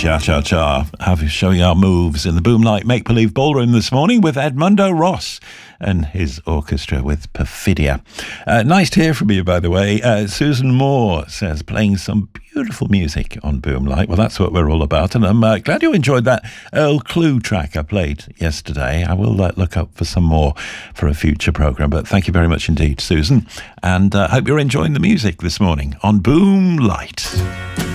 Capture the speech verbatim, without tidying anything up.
Cha Cha Cha, have showing our moves in the Boomlight Make Believe Ballroom this morning with Edmundo Ross and his orchestra with Perfidia. Uh, nice to hear from you, by the way. Uh, Susan Moore says, playing some beautiful music on Boomlight. Well, that's what we're all about, and I'm uh, glad you enjoyed that Earl Clue track I played yesterday. I will uh, look up for some more for a future programme, but thank you very much indeed, Susan, and I uh, hope you're enjoying the music this morning on Boomlight.